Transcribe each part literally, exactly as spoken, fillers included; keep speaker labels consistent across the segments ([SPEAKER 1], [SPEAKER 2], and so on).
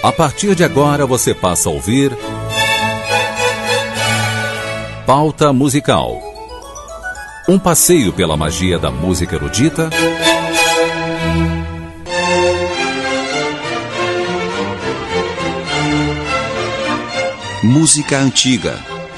[SPEAKER 1] A partir de agora você passa a ouvir Pauta Musical. Um passeio pela magia da música erudita,
[SPEAKER 2] música antiga.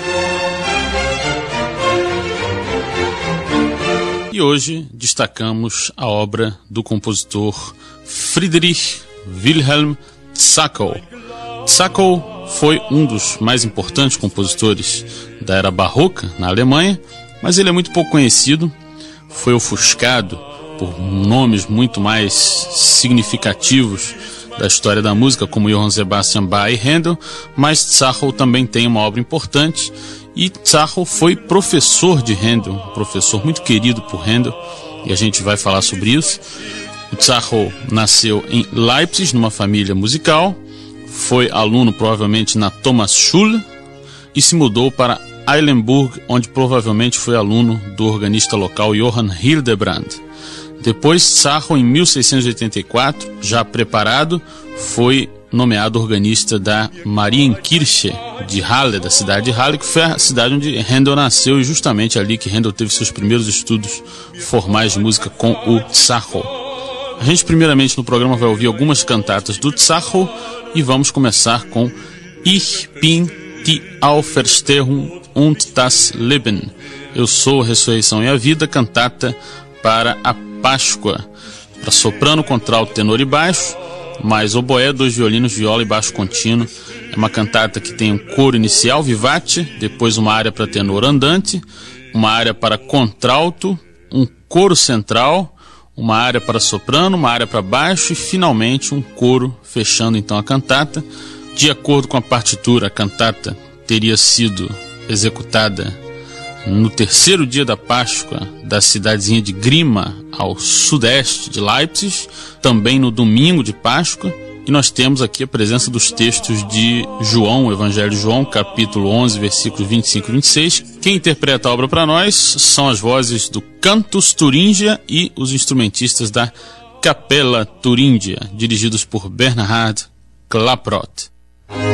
[SPEAKER 3] E hoje destacamos a obra do compositor Friedrich Wilhelm Zacherle. Zacherle foi um dos mais importantes compositores da era barroca na Alemanha, mas ele é muito pouco conhecido, foi ofuscado por nomes muito mais significativos da história da música, como Johann Sebastian Bach e Handel, mas Zacherle também tem uma obra importante, e Zacherle foi professor de Handel, um professor muito querido por Handel, e a gente vai falar sobre isso. O Zacherle nasceu em Leipzig, numa família musical, foi aluno provavelmente na Thomasschule e se mudou para Eilenburg, onde provavelmente foi aluno do organista local Johann Hildebrand. Depois, Zacherle, em mil seiscentos e oitenta e quatro, já preparado, foi nomeado organista da Marienkirche de Halle, da cidade de Halle, que foi a cidade onde Handel nasceu, e justamente ali que Handel teve seus primeiros estudos formais de música com o Zacherle. A gente primeiramente no programa vai ouvir algumas cantatas do Zacherle e vamos começar com Ich bin die Auferstehung und das Leben. Eu sou a ressurreição e a vida, cantata para a Páscoa, para soprano, contralto, tenor e baixo, mais oboé, dois violinos, viola e baixo contínuo. É uma cantata que tem um coro inicial, vivace, depois uma área para tenor andante, uma área para contralto, um coro central, uma área para soprano, uma área para baixo e finalmente um coro fechando então a cantata. De acordo com a partitura, a cantata teria sido executada no terceiro dia da Páscoa da cidadezinha de Grima, ao sudeste de Leipzig, também no domingo de Páscoa. E nós temos aqui a presença dos textos de João, o Evangelho de João, capítulo onze, versículos vinte e cinco e vinte e seis. Quem interpreta a obra para nós são as vozes do Cantus Thuringia e os instrumentistas da Capella Thuringia, dirigidos por Bernhard Klaproth.